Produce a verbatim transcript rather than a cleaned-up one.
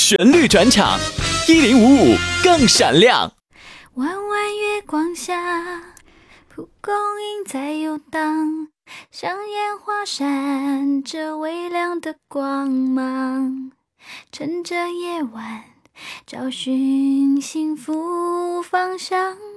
旋律转场，一零五五更闪亮。 弯弯月光下，蒲公英在游荡，像烟花闪着微亮的光芒，趁着夜晚找寻幸福方向。